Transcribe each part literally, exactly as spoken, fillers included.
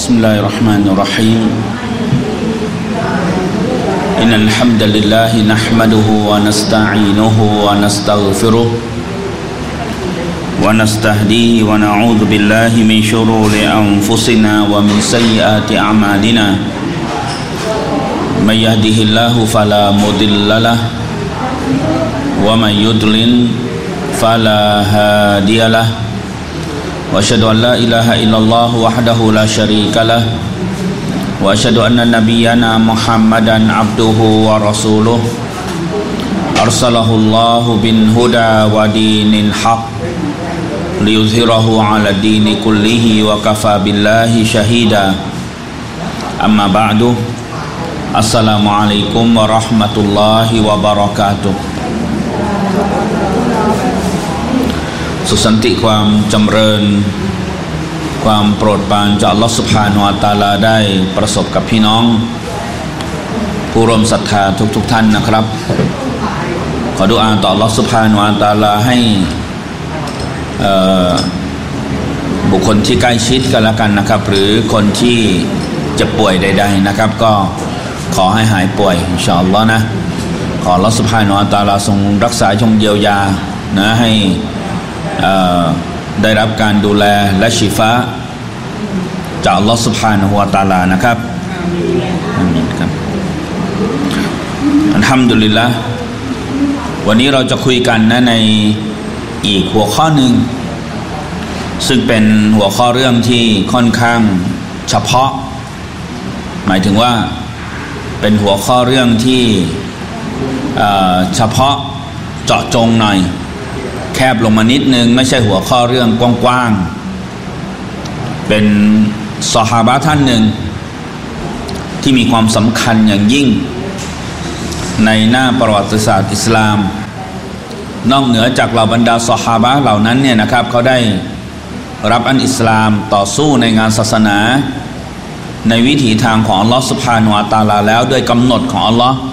بسم الله الرحمن الرحيم إن الحمد لله نحمده ونستعينه ونستغفره ونستهديه ونعوذ بالله من شرور أنفسنا ومن سيئات أعمالنا من يهده الله فلا مضل له ومن يضلل فلا هادي له وأشهد أن لا إله إلا الله وحده لا شريك له وأشهد أن نبينا محمدا عبده ورسوله أرسله الله بالهدى ودين الحق ليظهره على الدين كله وكفى بالله شهيدا أما بعد السلام عليكم ورحمة الله وبركاتهสุขสันติความจำเริญความโปรดปรานจากอัลเลาะห์ซุบฮานะฮูวะตะอาลาได้ประสบกับพี่น้องผู้ร่วมศรัทธาทุกๆ ท่านนะครับขอดุอาต่ออัลเลาะห์ซุบฮานะฮูวะตะอาลาให้บุคคลที่ใกล้ชิดกันแล้วกันนะครับหรือคนที่เจ็บป่วยใดๆนะครับก็ขอให้หายป่วยอินชาอัลลอฮ์นะขออัลเลาะห์ซุบฮานะฮูวะตะอาลาทรงรักษาทรงเยียวยานะให้ได้รับการดูแลและชิฟาจากอัลลอฮฺ سبحانه และ تعالى นะครับอามีนครับอัลฮัมดุลิลละห์วันนี้เราจะคุยกันนะในอีกหัวข้อหนึ่งซึ่งเป็นหัวข้อเรื่องที่ค่อนข้างเฉพาะหมายถึงว่าเป็นหัวข้อเรื่องที่เฉพาะเจาะจงหน่อยแคบลงมานิดนึงไม่ใช่หัวข้อเรื่องกว้างๆเป็นซอฮาบะห์ท่านหนึ่งที่มีความสำคัญอย่างยิ่งในหน้าประวัติศาสตร์อิสลามนอกเหนือจากเหล่าบรรดาซอฮาบะห์เหล่านั้นเนี่ยนะครับเขาได้รับอันอิสลามต่อสู้ในงานศาสนาในวิถีทางของอัลลอฮฺซุบฮานะฮูวะตะอาลาแล้วด้วยกำหนดของอัลลอฮฺ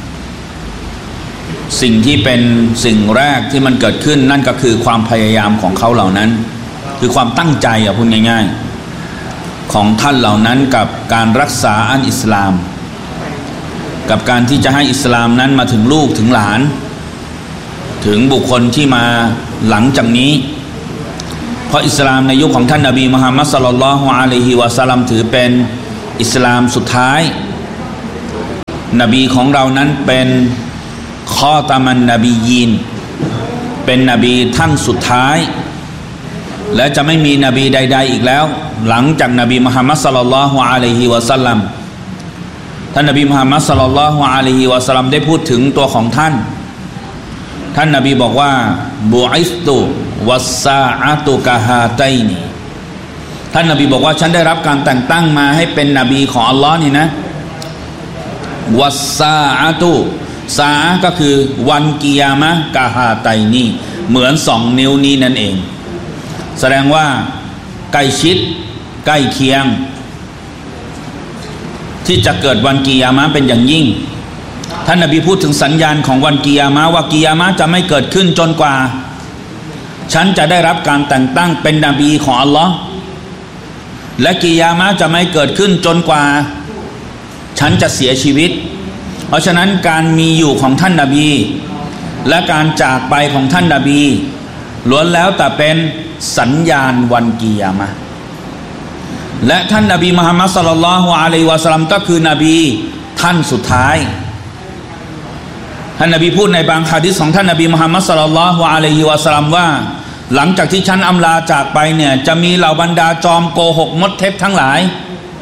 สิ่งที่เป็นสิ่งแรกที่มันเกิดขึ้นนั่นก็คือความพยายามของเขาเหล่านั้นคือความตั้งใจอ่ะพูดง่ายๆของท่านเหล่านั้นกับการรักษาอันอิสลามกับการที่จะให้อิสลามนั้นมาถึงลูกถึงหลานถึงบุคคลที่มาหลังจากนี้เพราะอิสลามในยุคของท่านนบีมุฮัมมัดศ็อลลัลลอฮุอะลัยฮิวะซัลลัมถือเป็นอิสลามสุดท้ายนบีของเรานั้นเป็นคอตามันนบียีนเป็นนบีท่านสุดท้ายและจะไม่มีนบีใดๆอีกแล้วหลังจากนบีมุฮัมมัดศ็อลลัลลอฮุอะลัยฮิวะซัลลัมท่านนบีมุฮัมมัดศ็อลลัลลอฮุอะลัยฮิวะซัลลัมได้พูดถึงตัวของท่านท่านนบีบอกว่าบุอิสตุวัสซาอะตุกะฮาตัยนีท่านนบีบอกว่าฉันได้รับการแต่งตั้งมาให้เป็นนบีของอัลลอฮ์นี่นะวัสซาอะตุซาก็คือวันกิยามะกะฮาไตนี่เหมือนสองนิ้วนี้นั่นเองแสดงว่าใกล้ชิดใกล้เคียงที่จะเกิดวันกิยามะเป็นอย่างยิ่งท่านนบีพูดถึงสัญญาณของวันกิยามะว่ากิยามะจะไม่เกิดขึ้นจนกว่าฉันจะได้รับการแต่งตั้งเป็นนบีของอัลลอฮ์และกิยามะจะไม่เกิดขึ้นจนกว่าฉันจะเสียชีวิตเพราะฉะนั้นการมีอยู่ของท่านนบีและการจากไปของท่านนบีล้วนแล้วแต่เป็นสัญญาณวันกิยามะห์และท่านนบีมุฮัมมัดศ็อลลัลลอฮุอะลัยฮิวะซัลลัมก็คือนบีท่านสุดท้ายท่านนบีพูดในบางหะดีษของท่านนบีมุฮัมมัดศ็อลลัลลอฮุอะลัยฮิวะซัลลัมว่าหลังจากที่ฉันอำลาจากไปเนี่ยจะมีเหล่าบรรดาจอมโกหกมดเท็จทั้งหลาย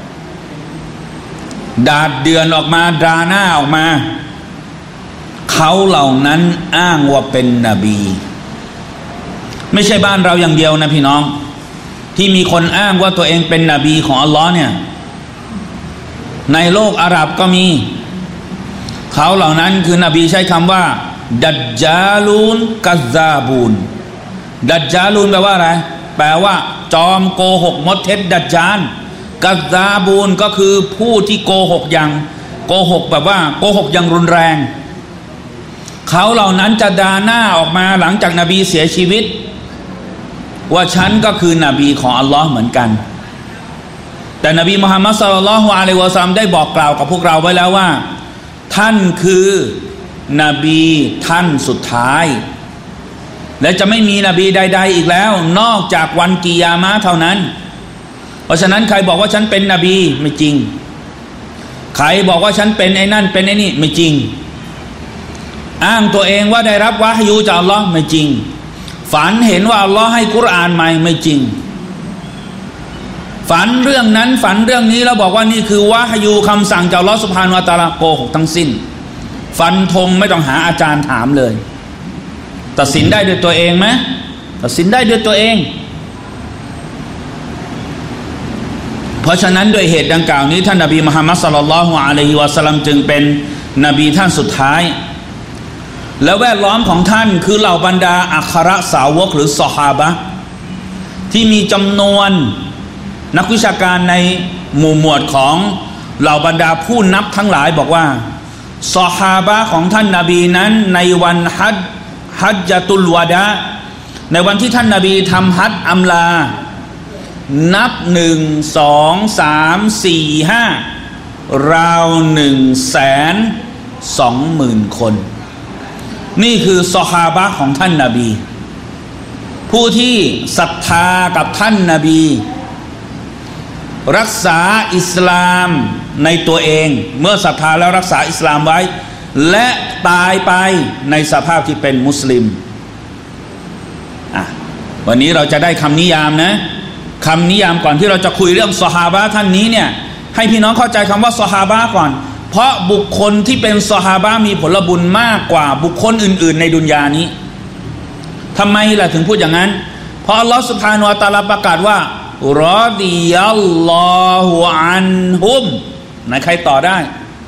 ดาดเดือนออกมาดราหน้าออกมาเขาเหล่านั้นอ้างว่าเป็นนบีไม่ใช่บ้านเราอย่างเดียวนะพี่น้องที่มีคนอ้างว่าตัวเองเป็นนบีของอัลลอฮ์เนี่ยในโลกอาหรับก็มีเขาเหล่านั้นคือนบีใช้คำว่าดัจญาลูนกัซซาบูนดัจญาลูนแปลว่าอะไรแปลว่าจอมโกหกมดเท็จดัจญาลกัซซาบูนก็คือผู้ที่โกหกอย่างโกหกแบบว่าโกหกอย่างรุนแรงเขาเหล่านั้นจะด่าหน้าออกมาหลังจากนบีเสียชีวิต ว่าฉันก็คือนบีของอัลลอฮ์เหมือนกันแต่นบีมุฮัมมัดศ็อลลัลลอฮุอะลัยฮิวะซัลลัมได้บอกกล่าวกับพวกเราไว้แล้วว่าท่านคือนบีท่านสุดท้ายและจะไม่มีนบีใดๆอีกแล้วนอกจากวันกิยามะห์เท่านั้นเพราะฉะนั้นใครบอกว่าฉันเป็นนบีไม่จริงใครบอกว่าฉันเป็นไอ้นั่นเป็นไอ้นี่ไม่จริงอ้างตัวเองว่าได้รับวะฮยูจากอัลลอฮ์ไม่จริงฝันเห็นว่าอัลลอฮ์ให้กุรอานใหม่ไม่จริงฝันเรื่องนั้นฝันเรื่องนี้แล้วบอกว่านี่คือวะฮยูคำสั่งจากอัลลอฮ์ซุบฮานะฮูวะตะอาลาโกหกทั้งสิ้นฟันธงไม่ต้องหาอาจารย์ถามเลยตัดสินได้ด้วยตัวเองไหมตัดสินได้ด้วยตัวเองเพราะฉะนั้นด้วยเหตุดังกล่าวนี้ท่านนบีมุฮัมมัดศ็อลลัลลอฮุอะลัยฮิวะซัลลัมจึงเป็นนบีท่านสุดท้ายและแวดล้อมของท่านคือเหล่าบรรดาอัครสาวกหรือซอฮาบะห์ที่มีจำนวนนักวิชาการในหมู่หมวดของเหล่าบรรดาผู้นับทั้งหลายบอกว่าซอฮาบะห์ของท่านนบีนั้นในวันฮัจญ์ฮัจญะตุลวะดาในวันที่ท่านนบีทำฮัจญ์อำลานับหนึ่งสองสามสี่ห้าราวหนึ่งแสนสองหมื่นคนนี่คือซอฮาบะห์ของท่านนบีผู้ที่ศรัทธากับท่านนบีรักษาอิสลามในตัวเองเมื่อศรัทธาแล้วรักษาอิสลามไว้และตายไปในสภาพที่เป็นมุสลิมอ่ะวันนี้เราจะได้คำนิยามนะคำนิยามก่อนที่เราจะคุยเรื่องซอฮาบะห์ท่านนี้เนี่ยให้พี่น้องเข้าใจคำว่าซอฮาบะห์ก่อนเพราะบุคคลที่เป็นซอฮาบะห์มีผลบุญมากกว่าบุคคลอื่นๆในดุนยานี้ทำไมล่ะถึงพูดอย่างนั้นเพราะอัลลอฮฺซุบฮานะฮูวะตะอาลาประกาศว่ารอฎิยัลลอฮุอันฮุมไหนใครต่อได้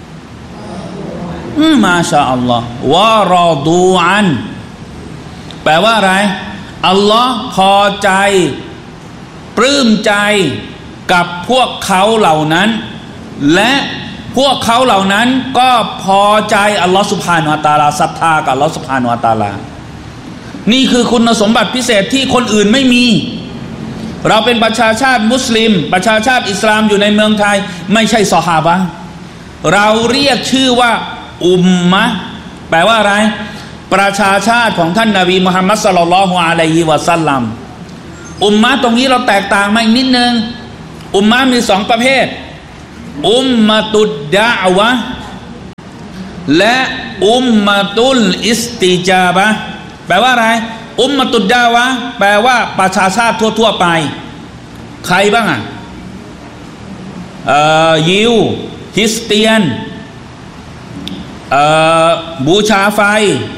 อืมมาชาอัลลอฮ์วะรอดูอันแปลว่าอะไรอัลลอฮ์พอใจปลื้มใจกับพวกเขาเหล่านั้นและพวกเขาเหล่านั้นก็พอใจอัลลอฮ์ซุบฮานะฮูวะตะอาลาศรัทธากับอัลลอฮ์ซุบฮานะฮูวะตะอาลานี่คือคุณสมบัติพิเศษที่คนอื่นไม่มีเราเป็นประชาชาติมุสลิมประชาชาติอิสลามอยู่ในเมืองไทยไม่ใช่ซอฮาบะห์เราเรียกชื่อว่าอุมมะแปลว่าอะไรประชาชาติของท่านนบีมุฮัมมัดศ็อลลัลลอฮุอะลัยฮิวะซัลลัมอุมมะตรงนี้เราแตกต่างมาอีกนิดนึงอุมมะมีสองประเภทอุมมะตุดดะอวะและอุมมะตุลอิสติจาบะแปลว่าอะไรอุมมะตุดดะวะแปลว่าประชาชาติทั่วๆไปใครบ้างอ่ะเอ่อยิวคริสเตียนบูชาไฟ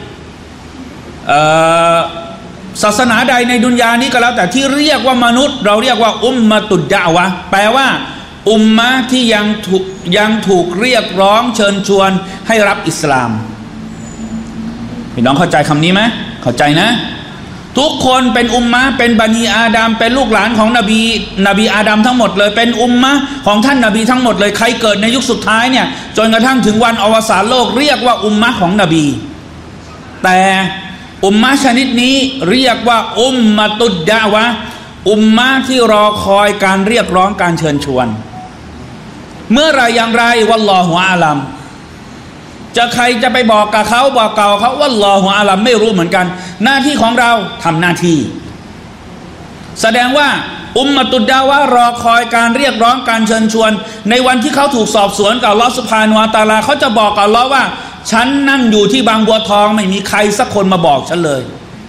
ศาสนาใดในดุนยานี้ก็แล้วแต่ที่เรียกว่ามนุษย์เราเรียกว่าอุมมะตุดดะวะแปลว่าอุมมะที่ยังถูกยังถูกเรียกร้องเชิญชวนให้รับอิสลามพี่น้องเข้าใจคำนี้ไหมเข้าใจนะทุกคนเป็นอุมมะเป็นบันีอาดัมเป็นลูกหลานของนบีนบีอาดัมทั้งหมดเลยเป็นอุมมะของท่านนบีทั้งหมดเลยใครเกิดในยุคสุดท้ายเนี่ยจนกระทั่งถึงวันอวสานโลกเรียกว่าอุมมะของนบีแต่อุมมะชนิดนี้เรียกว่าอุมมะตุดดะวะอุมมะที่รอคอยการเรียกร้องการเชิญชวนเมื่อไรอย่างไรวัลลอฮุอาลัมจะใครจะไปบอกกับเขาบอกเก่าเขาวัลลอฮุอาลัมไม่รู้เหมือนกันหน้าที่ของเราทำหน้าที่แสดงว่าอุมมะตุดดะวะรอคอยการเรียกร้องการเชิญชวนในวันที่เขาถูกสอบสวนกับอัลเลาะห์ซุบฮานะฮูวะตะอาลาเขาจะบอกกับอัลเลาะห์ว่าฉันนั่งอยู่ที่บางบัวทองไม่มีใครสักคนมาบอกฉันเลย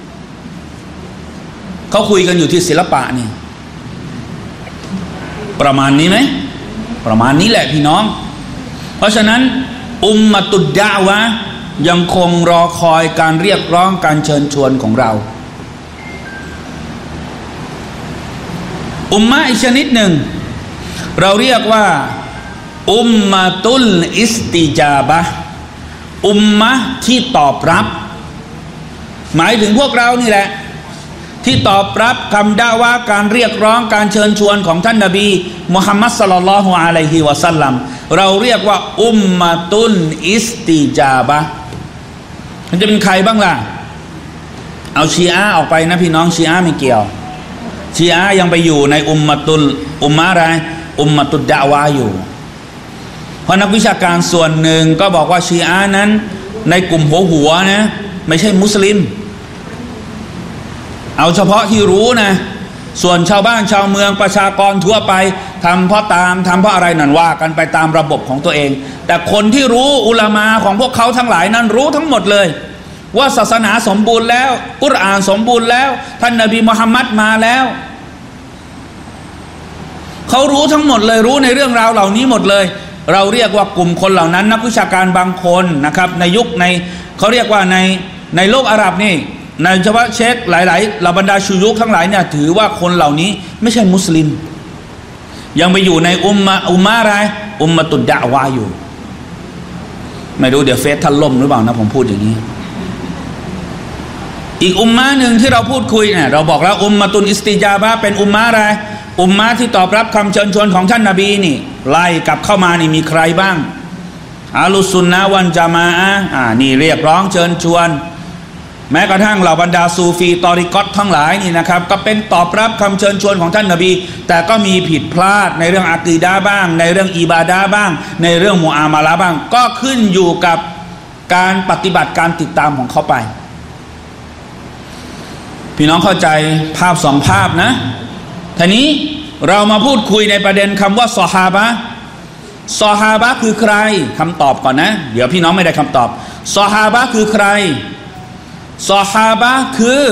เขาคุยกันอยู่ที่ศิลปะนี่ประมาณนี้ไหมประมาณนี้แหละพี่น้องเพราะฉะนั้นอุมมะตุดดะวะยังคงรอคอยการเรียกร้องการเชิญชวนของเราอุมมะอีกชนิดหนึ่งเราเรียกว่าอุมมะตุลอิสติจาบะอุมมะที่ตอบรับหมายถึงพวกเรานี่แหละที่ตอบรับคำด่าว่าการเรียกร้องการเชิญชวนของท่านนบีมุฮัมมัดศ็อลลัลลอฮุอะลัยฮิวะซัลลัมเราเรียกว่าอุมมะตุลอิสติจาบะมันจะเป็นใครบ้างล่ะเอาชีอะห์ออกไปนะพี่น้องชีอะห์ไม่เกี่ยวชีอะห์ยังไปอยู่ในอุมมะตุลอุมมะอะไรอุมมะตุดดะวาอยู่เพราะนักวิชาการส่วนหนึ่งก็บอกว่าชีอะห์นั้นในกลุ่มหัวหัวนะไม่ใช่มุสลิมเอาเฉพาะที่รู้นะส่วนชาวบ้านชาวเมืองประชากรทั่วไปทำเพราะตามทำเพราะอะไรนั่นว่ากันไปตามระบบของตัวเองแต่คนที่รู้อุลามาของพวกเขาทั้งหลายนั้นรู้ทั้งหมดเลยว่าศาสนาสมบูรณ์แล้วกุรอานสมบูรณ์แล้วท่านนบีมุฮัมมัดมาแล้วเขารู้ทั้งหมดเลยรู้ในเรื่องราวเหล่านี้หมดเลยเราเรียกว่ากลุ่มคนเหล่านั้นนักวิชาการบางคนนะครับในยุคในเขาเรียกว่าในในโลกอาหรับนี่ในเฉพาะเชคหลายๆเหล่าบรรดาชูยุคทั้งหลายเนี่ยถือว่าคนเหล่านี้ไม่ใช่มุสลิมยังไปอยู่ในอุมมะอุมมะอะไรอุมมะตุดดะวาอยู่ไม่รู้เดี๋ยวเฟซท่านล่มหรือเปล่านะผมพูดอย่างนี้อีกอุมมะหนึ่งที่เราพูดคุยเนี่ยเราบอกแล้วอุมมะตุนอิสติญาบะห์เป็นอุมมะอะไรอุมมะที่ตอบรับคำเชิญชวนของท่านนบีนี่ไล่กลับเข้ามานี่มีใครบ้างอาลุสุนนะวันจามะอะห์อ่านี่เรียกร้องเชิญชวนแม้กระทั่งเหล่าบรรดาซูฟีตอริกอตทั้งหลายนี่นะครับก็เป็นตอบรับคำเชิญชวนของท่านนบีแต่ก็มีผิดพลาดในเรื่องอะกีดะห์บ้างในเรื่องอิบาดะห์บ้างในเรื่องมุอามาละห์บ้างก็ขึ้นอยู่กับการปฏิบัติการติดตามของเขาไปพี่น้องเข้าใจภาพสองภาพนะทีนี้เรามาพูดคุยในประเด็นคำว่าซอฮาบะห์ซอฮาบะห์คือใครคำตอบก่อนนะเดี๋ยวพี่น้องไม่ได้คำตอบซอฮาบะห์คือใครซอฮาบะห์คือ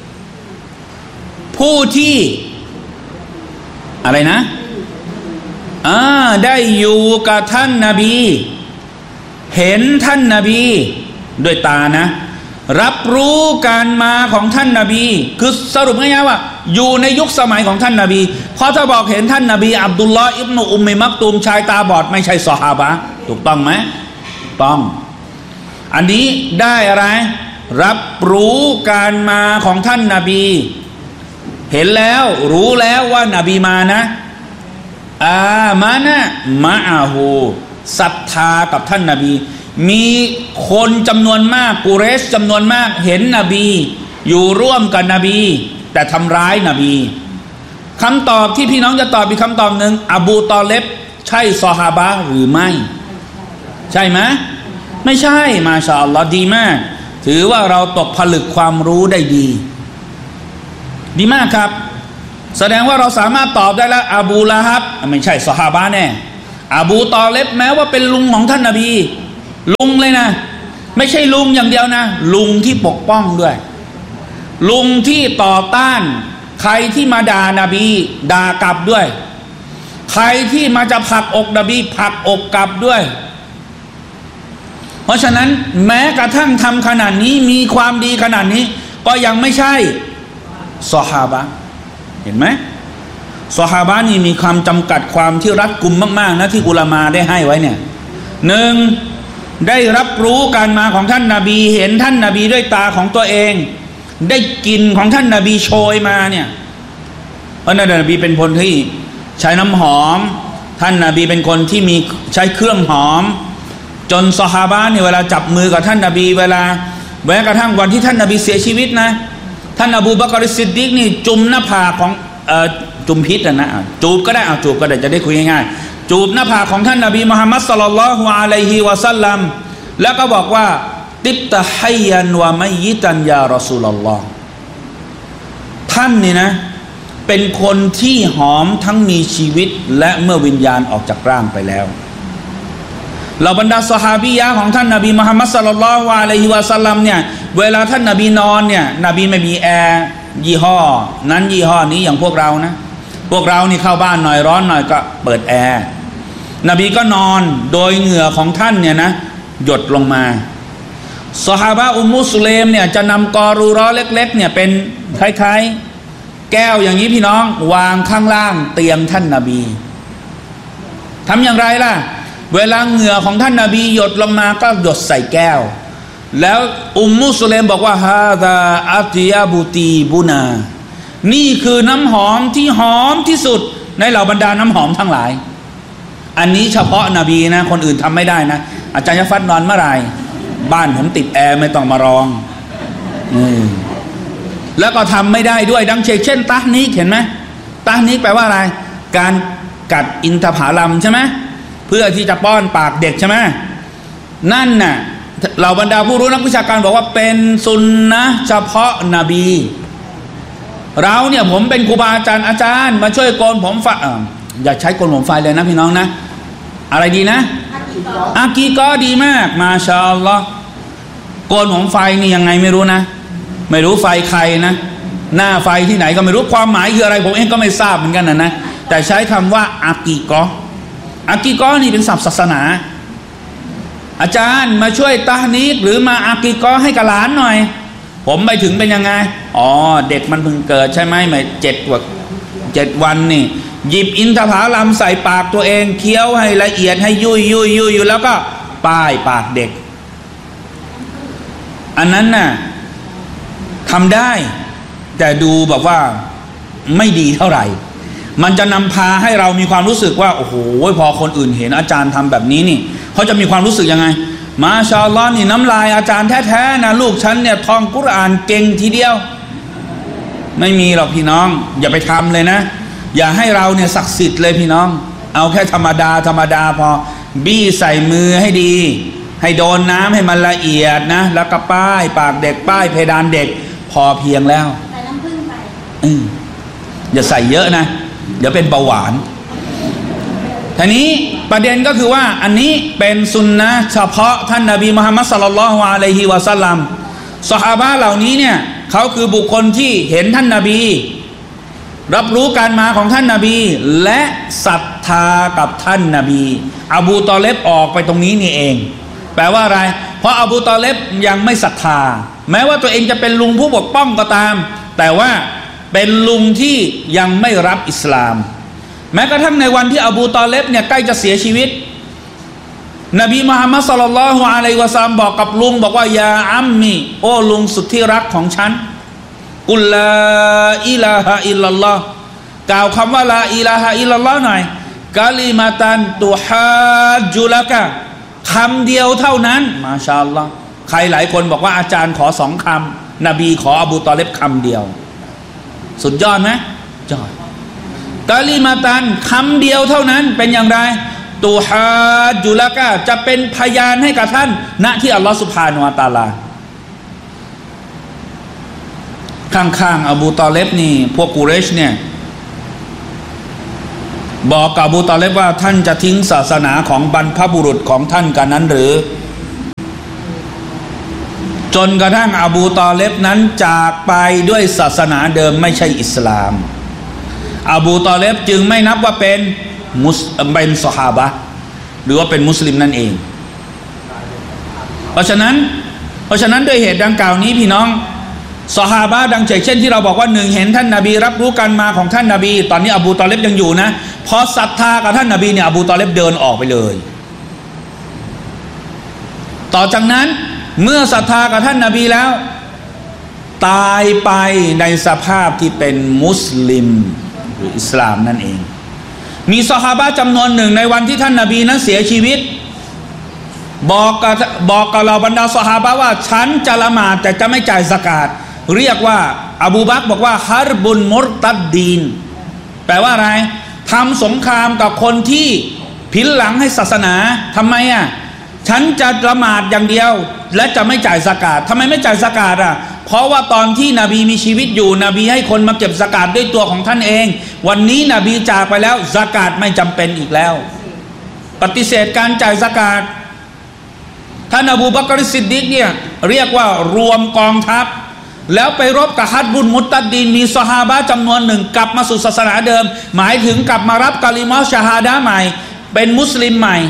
ผู้ที่อะไรนะอ่าได้อยู่กับท่านนบีเห็นท่านนบีด้วยตานะรับรู้การมาของท่านนบีคือสรุปง่ายๆว่าอยู่ในยุคสมัยของท่านนบีเพราะถ้าบอกเห็นท่านนบีอับดุลลอฮ์อิบนุอุมมิมักตูมชายตาบอดไม่ใช่ซอฮาบะห์ถูกต้องไหมต้องอันนี้ได้อะไรรับรู้การมาของท่านนบีเห็นแล้วรู้แล้วว่านบีมานะอามานะมะอาฮูศรัทธากับท่านนบีมีคนจำนวนมากกุเรชจำนวนมากเห็นนบีอยู่ร่วมกับนบีแต่ทำร้ายนบีคำตอบที่พี่น้องจะตอบอีกคำตอบหนึ่งอบูตอเลบใช่ซอฮาบะห์หรือไม่ใช่ไหมไม่ใช่มาชาอัลลอฮ์ดีมากถือว่าเราตกผลึกความรู้ได้ดีดีมากครับแสดงว่าเราสามารถตอบได้แล้วอบูละฮับไม่ใช่ซอฮาบะห์แน่อบูตอเลบแม้ว่าเป็นลุงของท่านนบีลุงเลยนะไม่ใช่ลุงอย่างเดียวนะลุงที่ปกป้องด้วยลุงที่ต่อต้านใครที่มาด่านาบีด่ากลับด้วยใครที่มาจะผลักอกนบีผลักอกกลับด้วยเพราะฉะนั้นแม้กระทั่งทำขนาดนี้มีความดีขนาดนี้ก็ยังไม่ใช่ซอฮาบะห์เห็นไหมซอฮาบะห์นี่มีความจำกัดความที่รัดกุมมากๆนะที่อุลามาได้ให้ไว้เนี่ยหนึ่งได้รับรู้การมาของท่านนาบีเห็นท่านนาบีด้วยตาของตัวเองได้กลิ่นของท่านนาบีโชยมาเนี่ยเพราะท่านนาบีเป็นคนที่ใช้น้ำหอมท่านนาบีเป็นคนที่มีใช้เครื่องหอมจนซอฮาบะห์เนี่ยเวลาจับมือกับท่านนาบีเวลาแม้กระทั่งวันที่ท่านนาบีเสียชีวิตนะท่านอบูบักรซิดดิกนี่จุ่มหน้าผากของเอ่อจุ่มพิษนะนะจูบก็ได้เอาจูบก็ได้จะได้คุยง่ายๆจูบหน้าผากของท่านนบีมุฮัมมัดศ็อลลัลลอฮุอะลัยฮิวะซัลลัมแล้วก็บอกว่าติบตะฮัยยันวะมัยยิตันยารอซูลุลลอฮ์ท่านนี่นะเป็นคนที่หอมทั้งมีชีวิตและเมื่อวิญญาณออกจากร่างไปแล้วเหล่าบรรดาซอฮาบียะของท่านนบีมุฮัมมัดศ็อลลัลลอฮุอะลัยฮิวะซัลลัมเนี่ยเวลาท่านนบีนอนเนี่ยนบีไม่มีแอร์ยี่ห้อนั้นยี่ห้อนี้อย่างพวกเรานะพวกเรานี่เข้าบ้านหน่อยร้อนหน่อยก็เปิดแอร์นบีก็นอนโดยเหงื่อของท่านเนี่ยนะหยดลงมาซอฮาบะห์อุมมุสเลมเนี่ยจะนำกอรูร้อเล็กๆเนี่ยเป็นคล้ายๆแก้วอย่างนี้พี่น้องวางข้างล่างเตียงท่านนบีทำอย่างไรล่ะเวลาเหงื่อของท่านนบีหยดลงมาก็หยดใส่แก้วแล้วอุมมุสเลมบอกว่าฮาซาอัตยาบุตีบุนานี่คือน้ำหอมที่หอมที่สุดในเหล่าบรรดาน้ำหอมทั้งหลายอันนี้เฉพาะนบีนะคนอื่นทำไม่ได้นะอาจารย์ยัฟัดนอนเมื่อไหร่บ้านผมติดแอร์ไม่ต้องมารองอืมแล้วก็ทำไม่ได้ด้วยดังเช่นตะนิกเห็นไหมตะนิกแปลว่าอะไรการกัดอินทผลัมใช่ไหมเพื่อที่จะป้อนปากเด็กใช่ไหมนั่นน่ะเหล่าบรรดาผู้รู้นักวิชาการบอกว่าเป็นสุนนะเฉพาะนบีเราเนี่ยผมเป็นครูบาอาจารย์อาจารย์มาช่วยโกนผมไฟอย่าใช้โกนผมไฟเลยนะพี่น้องนะอะไรดีนะอากีก็ดีมากมาชาอัลลอฮ์โกนผมไฟนี่ยังไงไม่รู้นะไม่รู้ไฟใครนะหน้าไฟที่ไหนก็ไม่รู้ความหมายคืออะไรผมเองก็ไม่ทราบเหมือนกันนะนะแต่ใช้คำว่าอากีก็อากีก็นี่เป็นศัพท์ศาสนาอาจารย์มาช่วยตะนีกหรือมาอากีก็ให้กับหลานหน่อยผมไปถึงเป็นยังไงอ๋อเด็กมันเพิ่งเกิดใช่ไหมไม่เจ็ดวันเจ็ดวันนี่หยิบอินทผลัมใส่ปากตัวเองเคี้ยวให้ละเอียดให้ยุ่ยยุ่ยยุ่ยอยู่แล้วก็ป้ายปากเด็กอันนั้นน่ะทำได้แต่ดูแบบว่าไม่ดีเท่าไหร่มันจะนำพาให้เรามีความรู้สึกว่าโอ้โหพอคนอื่นเห็นอาจารย์ทำแบบนี้นี่เขาจะมีความรู้สึกยังไงมาชาอัลลอฮ์นี่น้ำลายอาจารย์แท้ๆนะลูกฉันเนี่ยท่องกุรอานเก่งทีเดียวไม่มีหรอกพี่น้องอย่าไปทำเลยนะอย่าให้เราเนี่ยศักดิ์สิทธิ์เลยพี่น้องเอาแค่ธรรมดาธรรมดาพอบี้ใส่มือให้ดีให้โดนน้ำให้มันละเอียดนะแล้วก็ป้ายปากเด็กป้ายเพดานเด็กพอเพียงแล้วใส่น้ำผึ้งไปอืมอย่าใส่เยอะนะเดี๋ยวเป็นเบาหวานทีนี้ประเด็นก็คือว่าอันนี้เป็นสุนนะเฉพาะท่านนบีมุฮัมมัดศ็อลลัลลอฮุอะลัยฮิวะซัลลัมซอฮาบะห์เหล่านี้เนี่ยเขาคือบุคคลที่เห็นท่านนบีรับรู้การมาของท่านนบีและศรัทธากับท่านนบีอบูตอเลบออกไปตรงนี้นี่เองแปลว่าอะไรเพราะอบูตอเลบยังไม่ศรัทธาแม้ว่าตัวเองจะเป็นลุงผู้ปกป้องก็ตามแต่ว่าเป็นลุงที่ยังไม่รับอิสลามแม้กระทั่งในวันที่อบูตอเลบเนี่ยใกล้จะเสียชีวิตนบีมุฮัมมัดศ็อลลัลลอฮุอะลัยฮิวะซัลลัมบอกกับลุงบอกว่ายาอัมมีโอ้ลุงสุดที่รักของฉันกุลลาอิลาฮะอิลลัลลอฮ์กล่าวคำว่าลาอิลาฮะอิลลัลลอฮ์หน่อยกะลิมาตันตุฮาจุละกะคำเดียวเท่านั้นมาชาอัลลอฮ์ใครหลายคนบอกว่าอาจารย์ขอสองคำนบีขออบูตอเลบคำเดียวสุดยอดไหมยอดกะลิมาตันคำเดียวเท่านั้นเป็นอย่างไรตุฮาจุละกะจะเป็นพยานให้กับท่านณที่อัลลอฮฺซุบฮานะฮูวะตะอาลาข้างๆอบูตอเลบนี่พวกกุเรชเนี่ยบอกกับอบูตอเลบว่าท่านจะทิ้งศาสนาของบรรพบุรุษของท่านกันนั้นหรือจนกระทั่งอบูตอเลบนั้นจากไปด้วยศาสนาเดิมไม่ใช่อิสลามอบูตอเลบจึงไม่นับว่าเป็นมุสเป็นซอฮาบะห์หรือว่าเป็นมุสลิมนั่นเองเพราะฉะนั้นเพราะฉะนั้นด้วยเหตุดังกล่าวนี้พี่น้องซอฮาบะห์ดังเช่นที่เราบอกว่าหนึ่งเห็นท่านนบีรับรู้การมาของท่านนบีตอนนี้อบูตอเลบยังอยู่นะพอศรัทธากับท่านนบีเนี่ยอบูตอเลบเดินออกไปเลยต่อจากนั้นเมื่อศรัทธากับท่านนบีแล้วตายไปในสภาพที่เป็นมุสลิมหรืออิสลามนั่นเองมีซอฮาบะห์จำนวนหนึ่งในวันที่ท่านนบีนั้นเสียชีวิตบอกกับบอกกับเราบรรดาซอฮาบะห์ว่าฉันจะละหมาดแต่จะไม่จ่ายซะกาตเรียกว่าอบูบักรบอกว่าฮัรบุนมุรตัดดีนแปลว่าอะไรทำสงครามกับคนที่ผินหลังให้ศาสนาทำไมอ่ะฉันจะละหมาดอย่างเดียวและจะไม่จ่ายซะกาตทำไมไม่จ่ายซะกาตอ่ะเพราะว่าตอนที่นบีมีชีวิตอยู่นบีให้คนมาเก็บซะกาตด้วยตัวของท่านเองวันนี้นบีจากไปแล้วซะกาตไม่จำเป็นอีกแล้วปฏิเสธการจ่ายซะกาตท่านอบูบักรซิดดีกเนี่ยเรียกว่ารวมกองทัพแล้วไปรบกับฮัดบุนมุตตัดดีนมีซอฮาบะห์จำนวนหนึ่งกลับมาสู่ศาสนาเดิมหมายถึงกลับมารับกะลิมะชะฮาดะห์ใหม่เป็นมุสลิมใหม่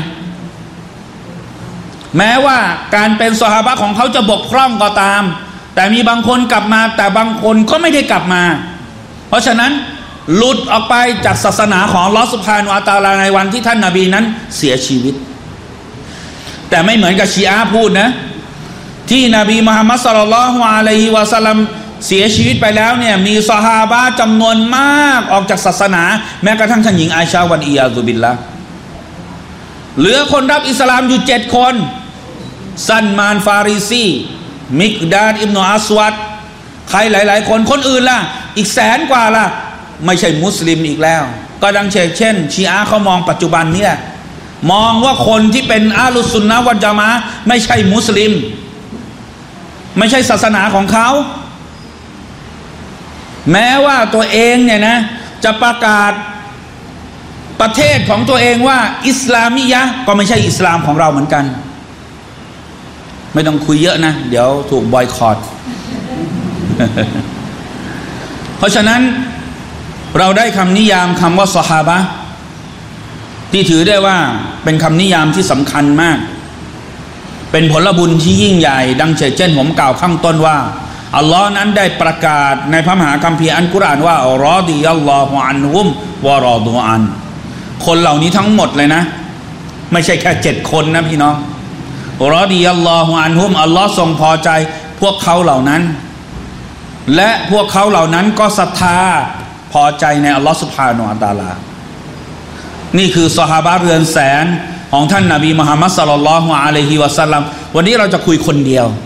แม้ว่าการเป็นซอฮาบะห์ของเขาจะบกพร่องก็ตามแต่มีบางคนกลับมาแต่บางคนก็ไม่ได้กลับมาเพราะฉะนั้นหลุดออกไปจากศาสนาของอัลเลาะห์ซุบฮานะฮูวะตะอาลาในวันที่ท่านนบีนั้นเสียชีวิตแต่ไม่เหมือนกับชีอะห์พูดนะที่นบีมุฮัมมัดศ็อลลัลลอฮุอะลัยฮิวะซัลลัมเสียชีวิตไปแล้วเนี่ยมีซอฮาบะห์จำนวนมากออกจากศาสนาแม้กระทั่งท่านหญิงอาอิชะฮ์วันอียาซุบิลละห์เหลือคนรับอิสลามอยู่เจ็ดคนซันมานฟาริซีมิกดาดอิบนุอัสวัดใครหลายๆคนคนอื่นล่ะอีกแสนกว่าล่ะไม่ใช่มุสลิมอีกแล้วก็ดังเช่นเช่นชีอะห์เขามองปัจจุบันนี้แหละมองว่าคนที่เป็นอาลุสซุนนะฮ์วัลญะมาอะห์ไม่ใช่มุสลิมไม่ใช่ศาสนาของเขาแม้ว่าตัวเองเนี่ยนะจะประกาศประเทศของตัวเองว่าอิสลามียะห์ก็ไม่ใช่อิสลามของเราเหมือนกันไม่ต้องคุยเยอะนะเดี๋ยวถูกบอยคอต เพราะฉะนั้นเราได้คำนิยามคำว่าซอฮาบะห์ที่ถือได้ว่าเป็นคำนิยามที่สำคัญมากเป็นผลบุญที่ยิ่งใหญ่ดังเช่นผมกล่าวข้างต้นว่าอัลลอฮ์นั้นได้ประกาศในพระมหาคัมภีร์อัลกุรอานว่ารอฎิยัลลอฮุอันฮุมวะรอฎูอันคนเหล่านี้ทั้งหมดเลยนะไม่ใช่แค่เจ็ดคนนะพี่น้องรอฎิยัลลอฮุอันฮุมอัลลอฮ์ทรงพอใจพวกเขาเหล่านั้นและพวกเขาเหล่านั้นก็ศรัทธาพอใจในอัลลอฮ์ซุบฮานะฮูวะตะอาลานี่คือซอฮาบะห์เรือนแสนของท่านนบีมุฮัมมัดศ็อลลัลลอฮุอะลัยฮิวะซัลลัมวันนี้เราจะคุยคนเดียว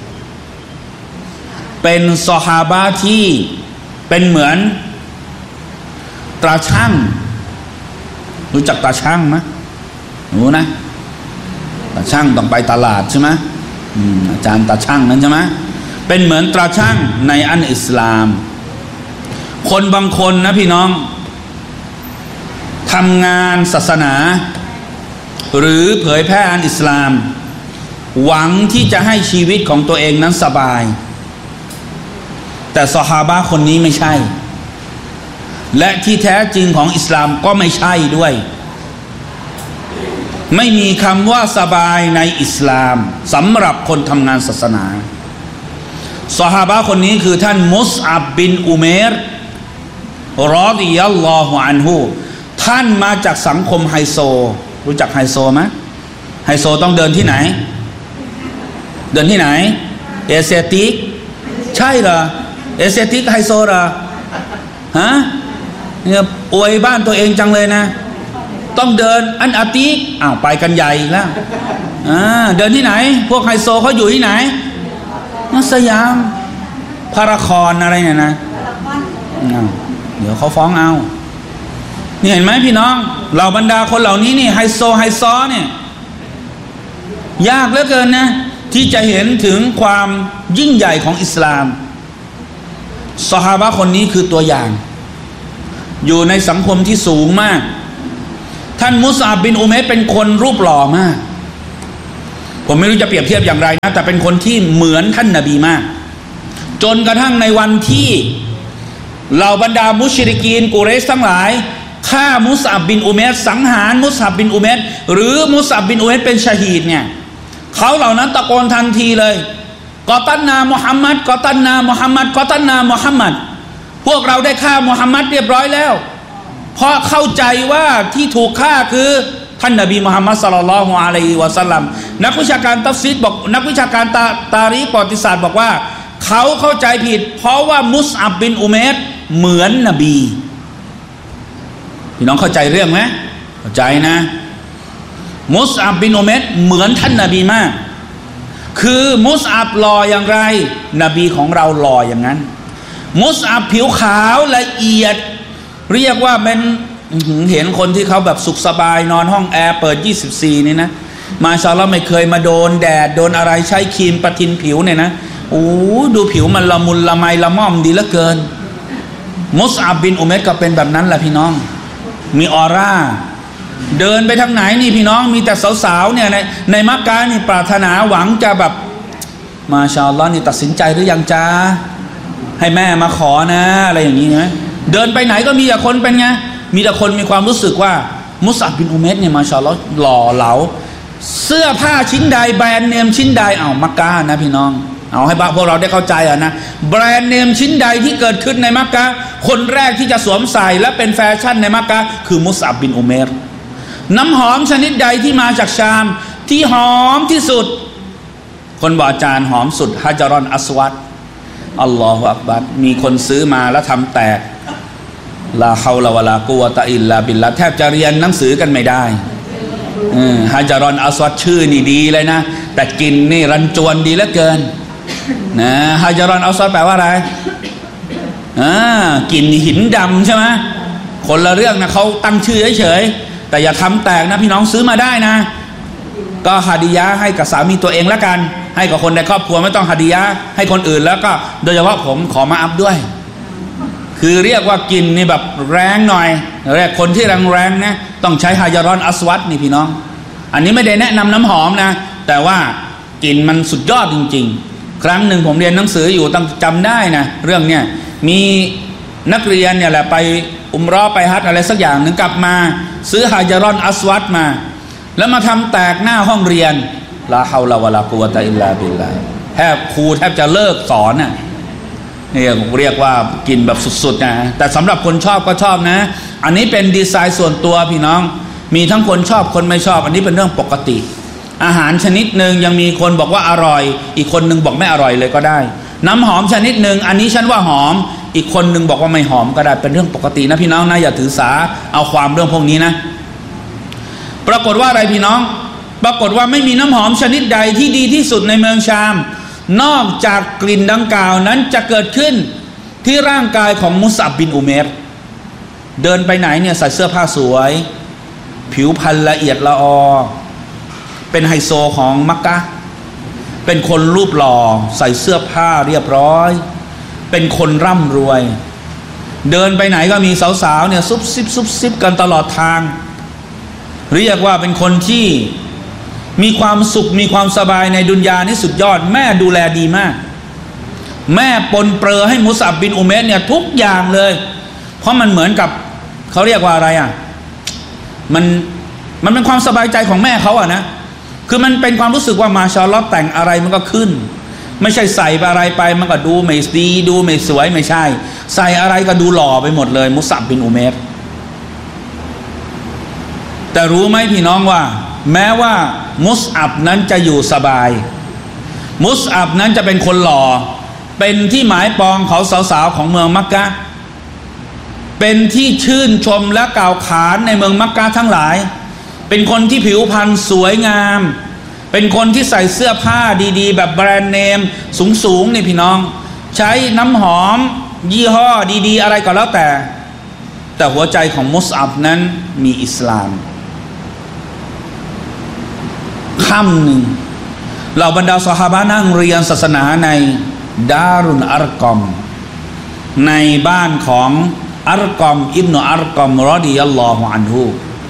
เป็นซอฮาบะห์ที่เป็นเหมือนตราช่างรู้จักตราช่างไหมรู้นะตราช่างต้องไปตลาดใช่ไหมอาจารย์ตราช่างนั้นใช่ไหมเป็นเหมือนตราช่างในอันอิสลามคนบางคนนะพี่น้องทำงานศาสนาหรือเผยแพร่อันอิสลามหวังที่จะให้ชีวิตของตัวเองนั้นสบายแต่ซอฮาบะห์คนนี้ไม่ใช่และที่แท้จริงของอิสลามก็ไม่ใช่ด้วยไม่มีคำว่าสบายในอิสลามสำหรับคนทำงานศาสนาซอฮาบะห์คนนี้คือท่านมุสอับบินอุเมรรอฎิยัลลอฮุอันฮุท่านมาจากสังคมไฮโซรู้จักไฮโซไหมไฮโซต้องเดินที่ไหนเดินที่ไหนเอเชียติกใช่เหรอเอเชียติกไฮโซเหรอฮะเนี่ยอวยบ้านตัวเองจังเลยนะต้องเดินอันอาติกอ้าวไปกันใหญ่แล้วอ่าเดินที่ไหนพวกไฮโซเขาอยู่ที่ไหนมัสยามพารากอนอะไรเนี่ยนะอ้าวเดี๋ยวเขาฟ้องเอานี่เห็นไหมพี่น้องเหล่าบรรดาคนเหล่านี้นี่ไฮโซไฮซอเนี่ยยากเหลือเกินนะที่จะเห็นถึงความยิ่งใหญ่ของอิสลามซอฮาบะห์คนนี้คือตัวอย่างอยู่ในสังคมที่สูงมากท่านมุสอับบินอุมัยเป็นคนรูปหล่อมากผมไม่รู้จะเปรียบเทียบอย่างไรนะแต่เป็นคนที่เหมือนท่านนบีมากจนกระทั่งในวันที่เหล่าบรรดามุชริกีนกุเรชทั้งหลายฆ่ามุสอับบินอุมัยสังหารมุสอับบินอุมัยหรือมุสอับบินอุมัยเป็นชะฮีดเนี่ยเขาเหล่านั้นตะโกนทันทีเลยกอตันนามุฮัมมัดกอตันนามุฮัมมัดกอตันนามุฮัมมัดพวกเราได้ฆ่ามุฮัมมัดเรียบร้อยแล้วเพราะเข้าใจว่าที่ถูกฆ่าคือท่านนบีมุฮัมมัดศ็อลลัลลอฮุอะลัยฮิวะซัลลัมนักวิชาการตัฟซีรบอกนักวิชาการตาตารีประวัติศาสตร์บอกว่าเขาเข้าใจผิดเพราะว่ามุสอับบินอุมัยเหมือนนบีพี่น้องเข้าใจเรื่องไหมเข้าใจนะมุสอับบินอุมัยเหมือนท่านนบีมากคือมุสอับหล่ออย่างไรนบีของเราหล่ออย่างนั้นมุสอับผิวขาวละเอียดเรียกว่าเป็นเห็นคนที่เขาแบบสุขสบายนอนห้องแอร์เปิดยี่สิบสี่นี่นะมาชาอัลลอฮ์ไม่เคยมาโดนแดดโดนอะไรใช้ครีมประทินผิวเนี่ยนะโอ้ดูผิวมันละมุนละไมละม่อมดีเหลือเกินมุสอับบินอุมัยก็เป็นแบบนั้นแหละพี่น้องมีออร่าเดินไปทางไหนนี่พี่น้องมีแต่สาวๆเนี่ยในในมักกะนี่ปรารถนาหวังจะแบบมาชาอัลลอฮ์นี่ตัดสินใจหรือยังจ้าให้แม่มาขอนะอะไรอย่างนี้นะเดินไปไหนก็มีแต่คนเป็นไงมีแต่คนมีความรู้สึกว่ามุสอับบินอุมัยเนี่ยมาชาอัลลอฮ์หล่อเหลาเสื้อผ้าชิ้นใดแบรนด์เนมชิ้นใดเอามักกะนะพี่น้องเอาให้พวกเราได้เข้าใจอ่ะนะแบรนด์เนมชิ้นใดที่เกิดขึ้นในมักกะคนแรกที่จะสวมใส่และเป็นแฟชั่นในมักกะคือมุสอับบินอุมัยน้ำหอมชนิดใดที่มาจากชามที่หอมที่สุดคนบอกอาจารย์หอมสุดฮะจารอนอัสวัดอัลลอฮฺอักบัรมีคนซื้อมาแล้วทำแตกลาฮาวลาวะลากุวะตะอิลลาบิลลาแทบจะเรียนหนังสือกันไม่ได้ฮะจารอนอัสวัดชื่อนี่ดีเลยนะแต่กินนี่รันจวนดีเหลือเกินนะฮะจารอนอัสวัดแปลว่าอะไรอ่ากลิ่นหินดำใช่ไหมคนละเรื่องนะเขาตั้งชื่อเฉยๆแต่อย่าทำแตกนะพี่น้องซื้อมาได้นะก็ฮาดิยะให้กับสามีตัวเองแล้วกันให้กับคนในครอบครัวไม่ต้องฮาดิยะให้คนอื่นแล้วก็โดยเฉพาะผมขอมาอัพด้วยคือเรียกว่ากินนี่แบบแรงหน่อยเรียกคนที่แรงๆนะต้องใช้ฮายารอนอัสวัตนี่พี่น้องอันนี้ไม่ได้แนะนำน้ำหอมนะแต่ว่ากลิ่นมันสุดยอดจริงๆครั้งหนึ่งผมเรียนหนังสืออยู่ต้องจำได้นะเรื่องเนี้ยมีนักเรียนเนี่ยแหละไปอุมเราะห์ไปฮัจญ์อะไรสักอย่างหนึ่งกลับมาซื้อฮายารอนอัสวัตมาแล้วมาทำแตกหน้าห้องเรียนลาฮาวลาวะลากุวะตะอิลลาบิลลาห์แทบครูแทบจะเลิกสอนน่ะนี่เรียกว่ากินแบบสุดๆนะแต่สำหรับคนชอบก็ชอบนะอันนี้เป็นดีไซน์ส่วนตัวพี่น้องมีทั้งคนชอบคนไม่ชอบอันนี้เป็นเรื่องปกติอาหารชนิดหนึ่งยังมีคนบอกว่าอร่อยอีกคนหนึ่งบอกไม่อร่อยเลยก็ได้น้ำหอมชนิดหนึ่งอันนี้ฉันว่าหอมอีกคนหนึ่งบอกว่าไม่หอมก็ได้เป็นเรื่องปกตินะพี่น้องนะอย่าถือสาเอาความเรื่องพวกนี้นะปรากฏว่าอะไรพี่น้องปรากฏว่าไม่มีน้ำหอมชนิดใดที่ดีที่สุดในเมืองชามนอกจากกลิ่นดังกล่าวนั้นจะเกิดขึ้นที่ร่างกายของมุสอับบินอุเมรเดินไปไหนเนี่ยใส่เสื้อผ้าสวยผิวพรรณละเอียดละออเป็นไฮโซของมักกะห์เป็นคนรูปหล่อใส่เสื้อผ้าเรียบร้อยเป็นคนร่ำรวยเดินไปไหนก็มีสาวๆเนี่ยซุบซิบซุบซิบกันตลอดทางเรียกว่าเป็นคนที่มีความสุขมีความสบายในดุนยานี่สุดยอดแม่ดูแลดีมากแม่ปนเปื้อให้มุสอับบินอุเมรเนี่ยทุกอย่างเลยเพราะมันเหมือนกับเขาเรียกว่าอะไรอ่ะมันมันเป็นความสบายใจของแม่เขาอ่ะนะคือมันเป็นความรู้สึกว่ามาชาอัลลอฮ์แต่งอะไรมันก็ขึ้นไม่ใช่ใส่อะไรไปมันก็ดูไม่ดีดูไม่สวยไม่ใช่ใส่อะไรก็ดูหล่อไปหมดเลยมุสอับบินอุเมรแต่รู้ไหมพี่น้องว่าแม้ว่ามุสอับนั้นจะอยู่สบายมุสอับนั้นจะเป็นคนหล่อเป็นที่หมายปองของสาวๆของเมืองมักกะห์เป็นที่ชื่นชมและกล่าวขานในเมืองมักกะห์ทั้งหลายเป็นคนที่ผิวพรรณสวยงามเป็นคนที่ใส่เสื้อผ้าดีๆแบบแบรนด์เนมสูงๆนี่พี่น้องใช้น้ำหอมยี่ห้อดีๆอะไรก็แล้วแต่แต่หัวใจของมุสอับนั้นมีอิสลามค่ำหนึ่งเหล่าบรรดาซอฮาบะห์นั่งเรียนศาสนาในดารุนอัรกอมในบ้านของอัรกอมอิบนุอัรกอมรอฎิยัลลอฮุอันฮุ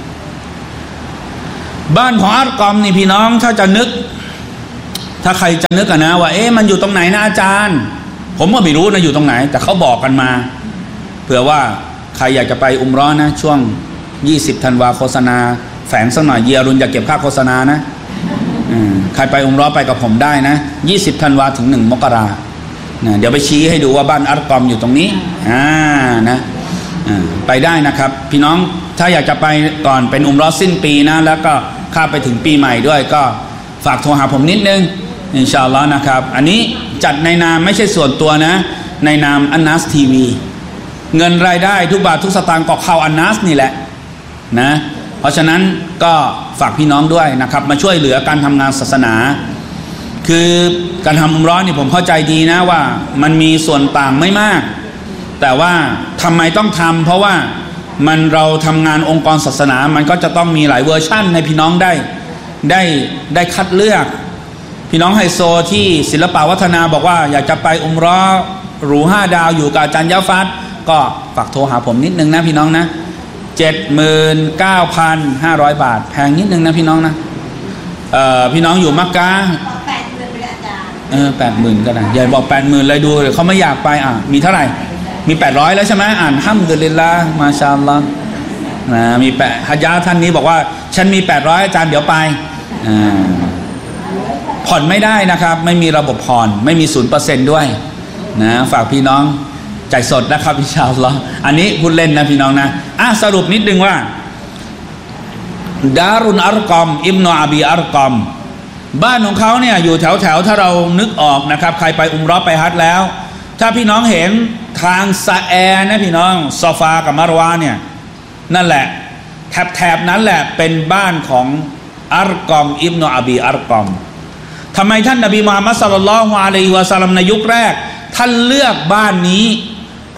บ้านของอัรกอมนี่พี่น้องถ้าจะนึกถ้าใครจะนึกกันนะว่าเอ๊ะมันอยู่ตรงไหนนะอาจารย์ผมก็ไม่รู้นะอยู่ตรงไหนแต่เขาบอกกันมาเผื่อว่าใครอยากจะไปอุมเราะห์นะช่วงยี่สิบธันวาโฆษณาแฝงสักหน่อยเยียรุนอย่าเก็บค่าโฆษณานะใครไปอุมเราะห์ไปกับผมได้นะยี่สิบธันวาถึงหนึ่งมกรานะเดี๋ยวไปชี้ให้ดูว่าบ้านอัรกอมอยู่ตรงนี้อ่านะไปได้นะครับพี่น้องถ้าอยากจะไปก่อนเป็นอุมเราะห์สิ้นปีนะแล้วก็ข้ามไปถึงปีใหม่ด้วยก็ฝากโทรหาผมนิดนึงอินชาอัลลอฮ์นะครับอันนี้จัดในนามไม่ใช่ส่วนตัวนะในนามอันนัสทีวีเงินรายได้ทุกบาททุกสตางค์ก็เข้าอันนัสนี่แหละนะเพราะฉะนั้นก็ฝากพี่น้องด้วยนะครับมาช่วยเหลือการทำงานศาสนาคือการทำอุมเราะห์นี่ผมเข้าใจดีนะว่ามันมีส่วนต่างไม่มากแต่ว่าทำไมต้องทำเพราะว่ามันเราทำงานองค์กรศาสนามันก็จะต้องมีหลายเวอร์ชั่นให้พี่น้องได้ได้ได้คัดเลือกพี่น้องไฮโซที่ศิลปวัฒนาบอกว่าอยากจะไปอุมเราะห์หรูห้าดาวอยู่กับอาจารย์ยะฟัดก็ฝากโทรหาผมนิดนึงนะพี่น้องนะเจ็ดหมื่นเก้าพันห้าร้อยบาทแพงนิดนึงนะพี่น้องนะเอ่อพี่น้องอยู่มักกะห์แปดหมื่นเลยอาจารย์เออแปดหมื่นก็ได้อย่าบอกแปดหมื่นเลยดูเขาไม่อยากไปอ่ะมีเท่าไหร่มีแปดร้อยแล้วใช่ไหมอ่านฮัมดุลิลลาห์มาชาอัลลอฮ์นะมีแปดฮะญาท่านนี้บอกว่าฉันมีแปดร้อยอาจารย์เดี๋ยวไปอ่าผ่อนไม่ได้นะครับไม่มีระบบผ่อนไม่มีศูนย์เปอร์เซ็นต์ด้วยนะฝากพี่น้องจ่ายสดนะครับอินชาอัลลอฮ์อันนี้พูดเล่นนะพี่น้องนะอ่ะสรุปนิดนึงว่าดารุนอัรกอมอิบนุอบีอัรกอมบ้านของเขาเนี่ยอยู่แถวแถวถ้าเรานึกออกนะครับใครไปอุมเราะห์ไปฮัจญ์แล้วถ้าพี่น้องเห็นทางซาแอนะพี่น้องซอฟากับมารวาเนี่ยนั่นแหละแถบแถบนั้นแหละเป็นบ้านของอัรกอมอิบนุอบีอัรกอมทำไมท่านนบีมุฮัมมัดศ็อลลัลลอฮุอะลัยฮิวะซัลลัมในยุคแรกท่านเลือกบ้านนี้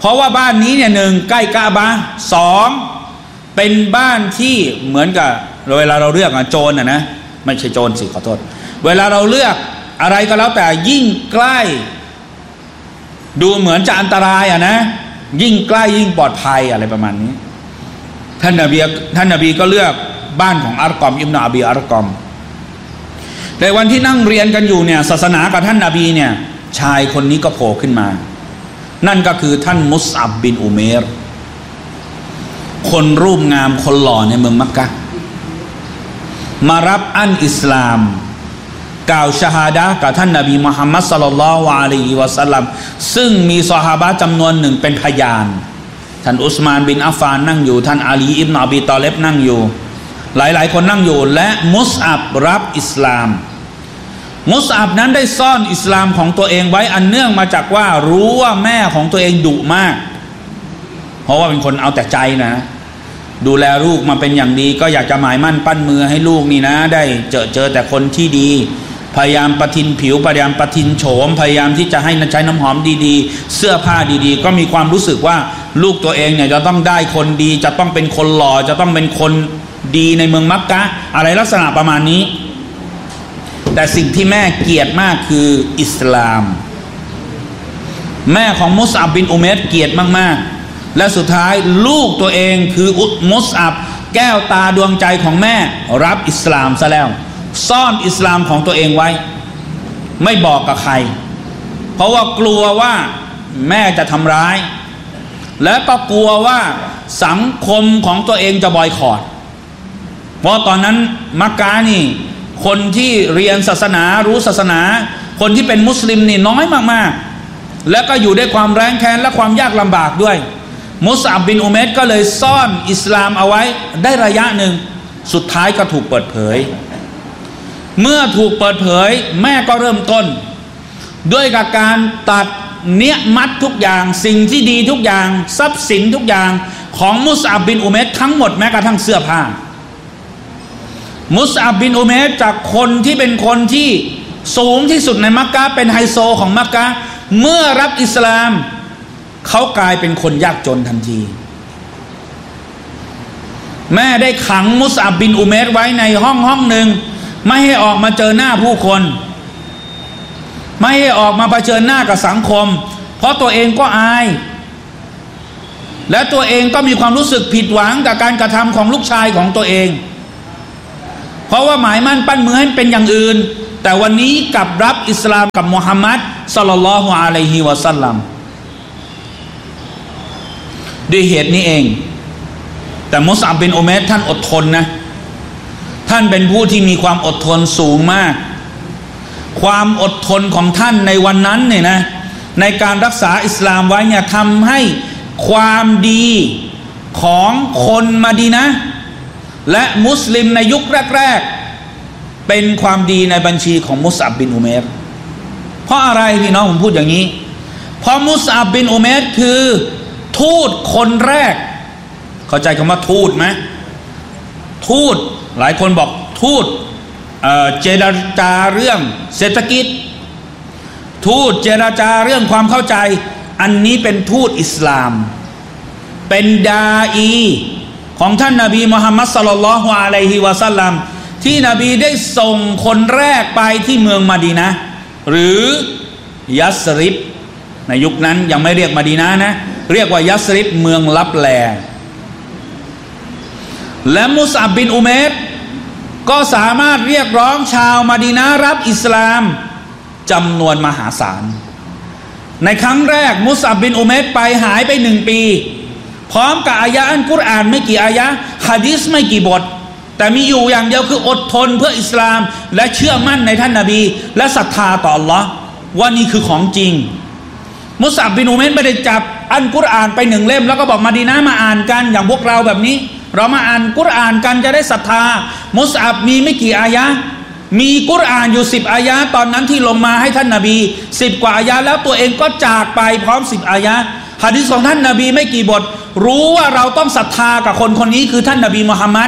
เพราะว่าบ้านนี้เนี่ยหนึ่งใกล้กะบะห์สองเป็นบ้านที่เหมือนกับเวลาเราเลือกโจรนะนะไม่ใช่โจรสิขอโทษเวลาเราเลือกอะไรก็แล้วแต่ยิ่งใกล้ดูเหมือนจะอันตรายอ่ะนะยิ่งใกล้ยิ่งปลอดภัยอะไรประมาณนี้ท่านนบีท่านนบีก็เลือกบ้านของอัรกอมอิบนาอบีอัรกอมในวันที่นั่งเรียนกันอยู่เนี่ยศาสนากับท่านนบีเนี่ยชายคนนี้ก็โผล่ขึ้นมานั่นก็คือท่านมุสอับบินอุเมรคนรูปงามคนหล่อในเมืองมักกะฮ์มารับอันอิสลามกล่าวชะฮาดะห์กับท่านนบีมุฮัมมัดศ็อลลัลลอฮุอะลัยฮิวะซัลลัมซึ่งมีซอฮาบะห์จำนวนหนึ่งเป็นพยานท่านอุสมานบินอัฟฟานนั่งอยู่ท่านอาลีอิบนอบีตอเลบนั่งอยู่หลายๆคนนั่งอยู่และมุสอับรับอิสลามมุสอับนั้นได้ซ่อนอิสลามของตัวเองไว้อันเนื่องมาจากว่ารู้ว่าแม่ของตัวเองดุมากเพราะว่าเป็นคนเอาแต่ใจนะดูแลลูกมาเป็นอย่างดีก็อยากจะหมายมั่นปั้นมือให้ลูกนี่นะได้เจอเจอแต่คนที่ดีพยายามประทินผิวพยายามประทินโฉมพยายามที่จะให้ใช้น้ำหอมดีๆเสื้อผ้าดีๆก็มีความรู้สึกว่าลูกตัวเองเนี่ยจะต้องได้คนดีจะต้องเป็นคนหล่อจะต้องเป็นคนดีในเมืองมักกะฮ์อะไรลักษณะประมาณนี้แต่สิ่งที่แม่เกลียดมากคืออิสลามแม่ของมุสอับบินอุเมรเกลียดมากๆและสุดท้ายลูกตัวเองคืออุตมุสอับแก้วตาดวงใจของแม่รับอิสลามซะแล้วซ่อนอิสลามของตัวเองไว้ไม่บอกกับใครเพราะว่ากลัวว่าแม่จะทำร้ายและก็กลัวว่าสังคมของตัวเองจะบอยคอตเพราะตอนนั้นมักกะฮ์นี่คนที่เรียนศาสนารู้ศาสนาคนที่เป็นมุสลิมนี่น้อยมากๆและก็อยู่ด้วยความแร้นแค้นและความยากลำบากด้วยมุสอับบินอุเมรก็เลยซ่อนอิสลามเอาไว้ได้ระยะหนึ่งสุดท้ายก็ถูกเปิดเผยเมื่อถูกเปิดเผยแม่ก็เริ่มต้นด้วยกับการตัดเนียมัดทุกอย่างสิ่งที่ดีทุกอย่างทรัพย์สินทุกอย่างของมุสอับบินอุเมรทั้งหมดแม้กระทั่งเสื้อผ้ามุสอับบินอุเมรจากคนที่เป็นคนที่สูงที่สุดในมักกะฮ์เป็นไฮโซของมักกะฮ์เมื่อรับอิสลามเขากลายเป็นคนยากจนทันทีแม่ได้ขังมุสอับบินอุเมรไว้ในห้องห้องหนึ่งไม่ให้ออกมาเจอหน้าผู้คนไม่ให้ออกมาเผชิญหน้ากับสังคมเพราะตัวเองก็อายและตัวเองก็มีความรู้สึกผิดหวังกับการกระทำของลูกชายของตัวเองเพราะว่าหมายมั่นปั้นมือให้เป็นอย่างอื่นแต่วันนี้กลับรับอิสลามกับมุฮัมมัดศ็อลลัลลอฮุอะลัยฮิวะซัลลัมด้วยเหตุนี้เองแต่มุสอับบินอุเมรท่านอดทนนะท่านเป็นผู้ที่มีความอดทนสูงมากความอดทนของท่านในวันนั้นเนี่ยนะในการรักษาอิสลามไว้เนี่ยทำให้ความดีของคนมะดีนะห์และมุสลิมในยุคแรกๆเป็นความดีในบัญชีของมุสอับบินอุเมรเพราะอะไรพี่น้องผมพูดอย่างนี้เพราะมุสอับบินอุเมรคือทูตคนแรกเข้าใจคำว่าทูตไหมทูตหลายคนบอกทูตเอ่อเจรจาเรื่องเศรษฐกิจทูตเจรจาเรื่องความเข้าใจอันนี้เป็นทูตอิสลามเป็นดาอีของท่านนบีมุฮัมมัดศ็อลลัลลอฮุอะลัยฮิวะซัลลัมที่นบีได้ส่งคนแรกไปที่เมืองมะดีนะห์หรือยัสริบในยุคนั้นยังไม่เรียกมะดีนะห์นะเรียกว่ายัสริบเมืองลับแลและมุสอับบินอุเมรก็สามารถเรียกร้องชาวมะดีนะห์รับอิสลามจำนวนมหาศาลในครั้งแรกมุสอับบินอุเมรไปหายไปหนึ่งปีพร้อมกับอายะห์อัลกุรอานไม่กี่อายะห์หะดีษไม่กี่บทแต่มีอยู่อย่างเดียวคืออดทนเพื่ออิสลามและเชื่อมั่นในท่านนบีและศรัทธาต่ออัลลอฮ์ว่านี่คือของจริงมุสอับบินอุเมรไม่ได้จับอัลกุรอานไปหนึ่งเล่มแล้วก็บอกมะดีนะห์มาอ่านกันอย่างพวกเราแบบนี้เรามาอ่านกุรอานกันจะได้ศรัทธามุสอับมีไม่กี่อายะห์มีกุรอานอยู่สิบอายะห์ตอนนั้นที่ลงมาให้ท่านนบีสิบกว่าอายะห์แล้วตัวเองก็จากไปพร้อมสิบอายะห์หะดีษของท่านนบีไม่กี่บทรู้ว่าเราต้องศรัทธากับคนคนนี้คือท่านนบีมุฮัมมัด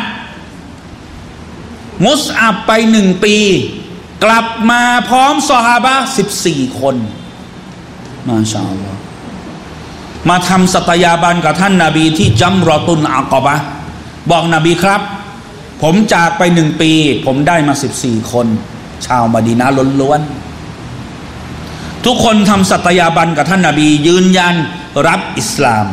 มุสอับไปหนึ่งปีกลับมาพร้อมซอฮาบะห์สิบสี่คนมาชาอัลลอฮ์มาทำสัตยาบันกับท่านนบีที่จัมรอตุลอาक़อบะห์บอกนบีครับผมจากไปหนึ่งปีผมได้มาสิบสี่คนชาวมะดีนะห์ล้วนๆทุกคนทำสัตยาบันกับท่านนบียืนยันรับอิสลาม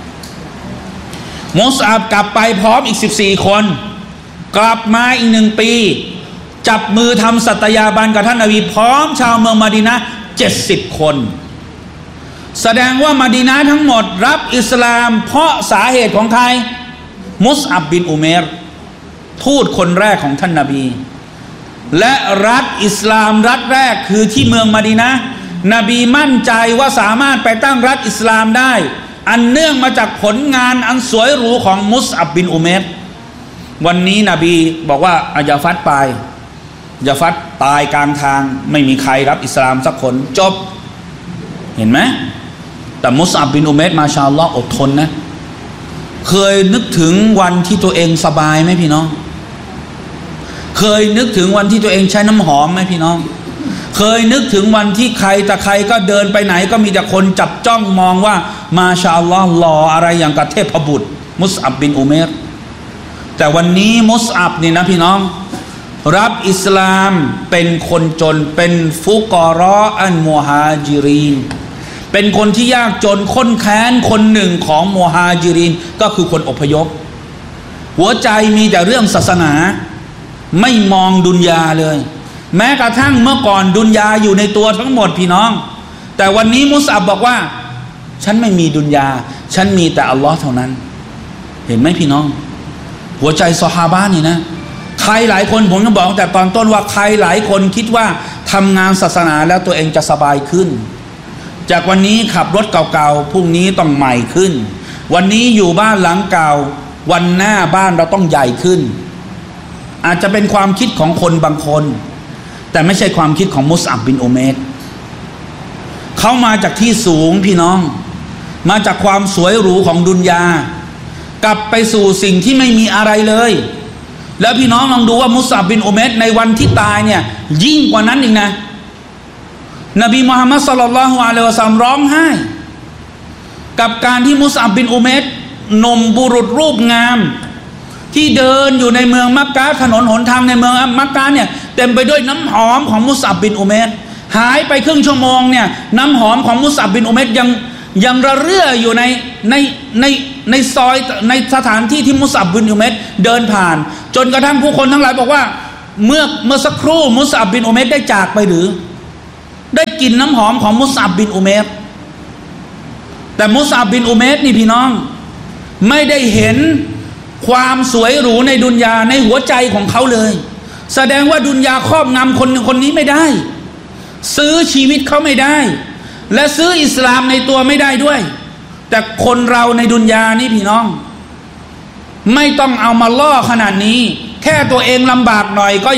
มุสอับกลับไปพร้อมอีกสิบสี่คนกลับมาอีกหนึ่งปีจับมือทำสัตยาบันกับท่านนบีพร้อมชาวเมืองมะดีนะห์เจ็ดสิบคนแสดงว่ามะดีนะห์ทั้งหมดรับอิสลามเพราะสาเหตุของใครมุสอับบินอุเมรทูตคนแรกของท่านนบีและรัฐอิสลามรัฐแรกคือที่เมืองมะดีนะห์นบีมั่นใจว่าสามารถไปตั้งรัฐอิสลามได้อันเนื่องมาจากผลงานอันสวยหรูของมุสอับบินอุเมรวันนี้นบีบอกว่าอย่าฟัดไปอย่าฟัดตายกลางทางไม่มีใครรับอิสลามสักคนจบเห็นไหมแต่มุสอับบินอุเมรมาชาอัลลอฮ์อดทนนะเคยนึกถึงวันที่ตัวเองสบายไหมพี่น้องเคยนึกถึงวันที่ตัวเองใช้น้ำหอมไหมพี่น้องเคยนึกถึงวันที่ใครแต่ใครก็เดินไปไหนก็มีแต่คนจับจ้องมองว่ามาชาอัลลอฮ์หล่ออะไรอย่างกับเทพบุตรมุสอับบินอุเมรแต่วันนี้มุสอับนี่นะพี่น้องรับอิสลามเป็นคนจนเป็นฟุกอรออันมุฮาจิรินเป็นคนที่ยากจนค้นแค้นคนหนึ่งของมุฮาจิรินก็คือคนอพยพหัวใจมีแต่เรื่องศาสนาไม่มองดุนยาเลยแม้กระทั่งเมื่อก่อนดุนยาอยู่ในตัวทั้งหมดพี่น้องแต่วันนี้มุสอับบอกว่าฉันไม่มีดุนยาฉันมีแต่อัลลอฮ์เท่านั้นเห็นไหมพี่น้องหัวใจซอฮาบะห์นี่นะใครหลายคนผมก็บอกแต่ตอนต้นว่าใครหลายคนคิดว่าทำงานศาสนาแล้วตัวเองจะสบายขึ้นจากวันนี้ขับรถเก่าๆพรุ่งนี้ต้องใหม่ขึ้นวันนี้อยู่บ้านหลังเก่าวันหน้าบ้านเราต้องใหญ่ขึ้นอาจจะเป็นความคิดของคนบางคนแต่ไม่ใช่ความคิดของมุสอับบินอุเมรเขามาจากที่สูงพี่น้องมาจากความสวยหรูของดุนยากลับไปสู่สิ่งที่ไม่มีอะไรเลยแล้วพี่น้องลองดูว่ามุสอับบินอุเมรในวันที่ตายเนี่ยยิ่งกว่านั้นอีกนะนบีมุฮัมมัดศ็อลลัลลอฮุอะลัยฮิวะซัลลัมร้องไห้กับการที่มุสอับบินอุเมรหนุ่มบุรุษรูปงามที่เดินอยู่ในเมืองมักกะห์ถนนหนทางในเมืองมักกะห์เนี่ยเต็มไปด้วยน้ำหอมของมุสอับบินอุเมรหายไปครึ่งชั่วโมงเนี่ยน้ำหอมของมุสอับบินอุเมรยังยังระเรื่ออยู่ในในในในซอยในสถานที่ที่มุสอับบินอุเมรเดินผ่านจนกระทั่งผู้คนทั้งหลายบอกว่าเมื่อเมื่อสักครู่มุสอับบินอุเมรได้จากไปหรือได้กลิ่นน้ำหอมของมุสอับบินอุเมรแต่มุสอับบินอุเมรนี่พี่น้องไม่ได้เห็นความสวยหรูในดุนยาในหัวใจของเขาเลยแสดงว่าดุนยาครอบงำคนคนนี้ไม่ได้ซื้อชีวิตเขาไม่ได้และซื้ออิสลามในตัวไม่ได้ด้วยแต่คนเราในดุนยานี่พี่น้องไม่ต้องเอามาล่อขนาดนี้แค่ตัวเองลำบากหน่อยก็